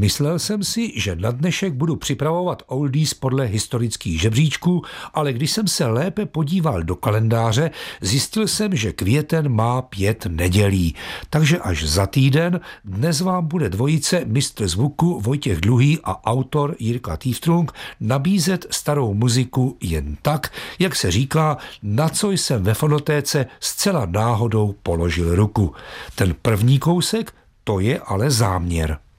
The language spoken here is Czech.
Myslel jsem si, že na dnešek budu připravovat oldies podle historických žebříčků, ale když jsem se lépe podíval do kalendáře, zjistil jsem, že květen má 5 nedělí. Takže až za týden dnes vám bude dvojice mistr zvuku Vojtěch Dluhý a autor Jirka Týftrung nabízet starou muziku jen tak, jak se říká, na co jsem ve fonotéce zcela náhodou položil ruku. Ten první kousek, to je ale záměr.